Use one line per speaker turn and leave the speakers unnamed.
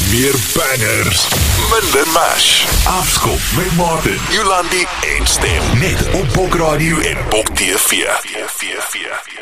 Meer bangers, minder mash. Afskop met Martin, Jolandi en Stem. Net op Bok Radio en Bok TV.